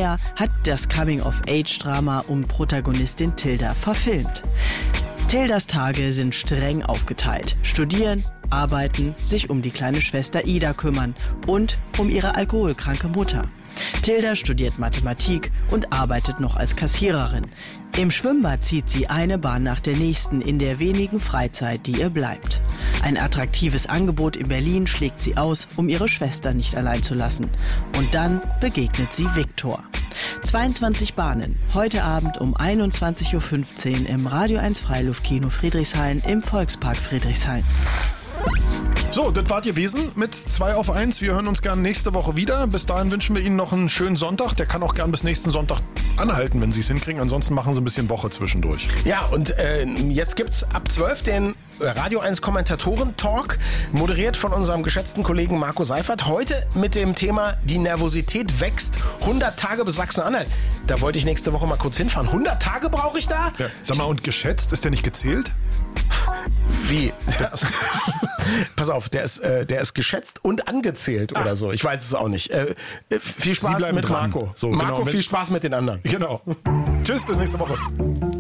Meyer hat das Coming-of-Age-Drama um Protagonistin Tilda verfilmt. Tildas Tage sind streng aufgeteilt. Studieren, arbeiten, sich um die kleine Schwester Ida kümmern und um ihre alkoholkranke Mutter. Tilda studiert Mathematik und arbeitet noch als Kassiererin. Im Schwimmbad zieht sie eine Bahn nach der nächsten in der wenigen Freizeit, die ihr bleibt. Ein attraktives Angebot in Berlin schlägt sie aus, um ihre Schwester nicht allein zu lassen. Und dann begegnet sie Viktor. 22 Bahnen, heute Abend um 21.15 Uhr im Radio 1 Freiluftkino Friedrichshain im Volkspark Friedrichshain. So, das war gewesen mit 2 auf 1. Wir hören uns gern nächste Woche wieder. Bis dahin wünschen wir Ihnen noch einen schönen Sonntag. Der kann auch gern bis nächsten Sonntag anhalten, wenn Sie es hinkriegen. Ansonsten machen Sie ein bisschen Woche zwischendurch. Ja, und jetzt gibt's ab 12 den Radio 1 Kommentatoren-Talk, moderiert von unserem geschätzten Kollegen Marco Seifert. Heute mit dem Thema Die Nervosität wächst. 100 Tage bis Sachsen-Anhalt. Da wollte ich nächste Woche mal kurz hinfahren. 100 Tage brauche ich da? Ja, sag mal, und geschätzt, ist der nicht gezählt? Wie? Pass auf, der ist geschätzt und angezählt oder so. Ich weiß es auch nicht. Viel Spaß mit dran. Marco. So, Marco, genau, viel Spaß mit den anderen. Genau. Tschüss, bis nächste Woche.